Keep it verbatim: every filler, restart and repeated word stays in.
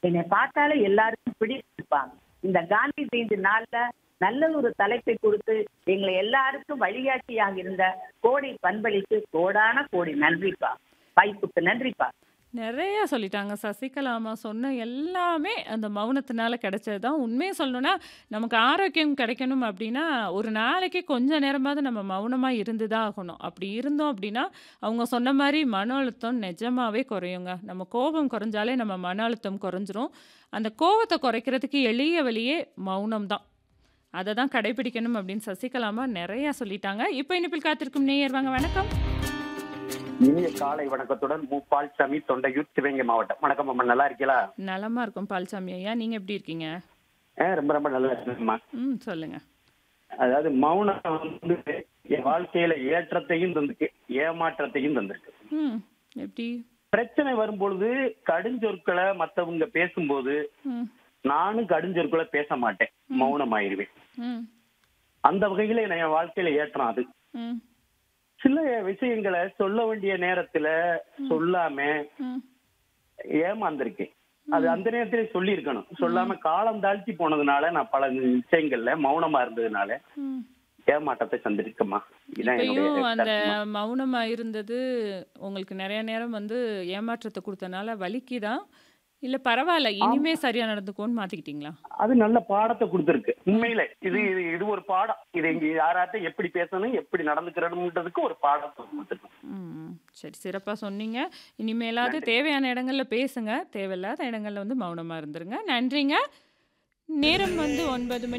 என்னை பார்த்தாலே எல்லாருக்கும் பிடிச்சிருப்பாங்க. இந்த காந்தி ஜெயந்தி நாள்ல நல்ல ஒரு தலைப்பை கொடுத்து எங்களை எல்லாருக்கும் வழிகாட்டியாக இருந்த கோடை பண்பளிக்கு கோடான கோடி நன்றிப்பா. வாய்ப்புக்கு நன்றிப்பா. நெறைய சொல்லிட்டாங்க. சசிகலா அம்மா சொன்ன எல்லாமே அந்த மௌனத்தினால கிடைச்சது தான். உண்மைய சொல்லணும்னா, நமக்கு ஆரோக்கியம் கிடைக்கணும் அப்டின்னா, ஒரு நாளைக்கு கொஞ்ச நேரமாவது நம்ம மௌனமா இருந்து தான் ஆகணும். அப்படி இருந்தோம் அப்டின்னா, அவங்க சொன்ன மாரி மன அழுத்தம் நிஜமாவே குறையுங்க. நம்ம கோபம் குறைஞ்சாலே நம்ம மன அழுத்தம் குறைஞ்சிரும். அந்த கோவத்த குறைக்கிறதுக்கு எளிய வழியே மௌனம் தான். அத தான் கடைபிடிக்கணும் அப்டின்னு சசிகலா அம்மா நெறைய சொல்லிட்டாங்க. இப்ப இணைப்பில் காத்திருக்கும் நேயர் வாங்க வணக்கம். இனிய காலை வணக்கத்துடன் மு. பால்சாமி, தொண்டையூர், சிவகங்கை மாவட்டம். வணக்கம் அம்மா, நல்லா இருக்கீங்களா? நலமா இருக்கோம் பால்சாமி ஐயா. நீங்க எப்படி இருக்கீங்க? ஆ, ரொம்ப ரொம்ப நல்லா இருக்குங்கம்மா. ம். சொல்லுங்க. அதாவது மௌனம் வந்து என் வாழ்க்கையில ஏற்றத்தையும் தந்திருக்கு, ஏமாற்றத்தையும் தந்திருக்கு. ம். எப்படி? பிரச்சனை வரும்பொழுது கடுஞ்சொற்களை மத்தவங்க பேசும்போது ம். நானும் கடுஞ்சொற்களை பேச மாட்டேன், ம். மௌனம் ஆயிருவேன். ம். அந்த வகையில என் வாழ்க்கையில ஏற்றம் அது. ம். சில விஷயங்களை சொல்ல வேண்டிய நேரத்துல சொல்லாம ம். ஏமாந்திருக்கேன். அது ம். அந்த நேரத்திலே சொல்லி இருக்கணும். ம். சொல்லாம காலம் தாழ்த்தி போனதுனால, நான் பல விஷயங்கள்ல மௌனமா இருந்ததுனால ம். ஏமாற்றத்தை சந்திருக்கேம்மா. இதான் என்னுடைய இப்பயும் அந்த கருத்துமா. மௌனமா இருந்தது உங்களுக்கு நெறைய நேரம் வந்து ஏமாற்றத்த குடுத்தனால வலிக்குதா? இல்ல பரவால்ல, ஆம். இனிமே சரியா நடந்துக்குவோன்னு மாத்திக்கிட்டீங்களா? அது நல்ல பாடத்தை கொடுத்திருக்கு. ம். உண்மையில இது ம். இது இது ஒரு பாடம். இது இங்க யாராட்ட எப்படி பேசணும், எப்படி நடந்துக்கிறதுன்றதுக்கு ஒரு பாடத்தை கொடுத்திருக்கு. ம். சரி, சிறப்பா சொன்னீங்க. இனிமேலாவது நன்றி. தேவையான இடங்கள்ல பேசுங்க. தேவையில்லாத இடங்கள்ல வந்து மௌனமா இருந்துருங்க. நன்றிங்க. நேரம் வந்து ஒன்பது மணி